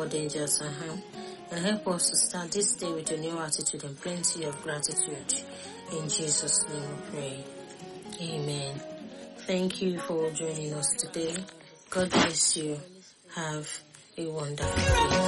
dangers and harm, and help us to start this day with a new attitude and plenty of gratitude. In Jesus' name we pray. Amen. Thank you for joining us today. God bless you. Have a wonderful day.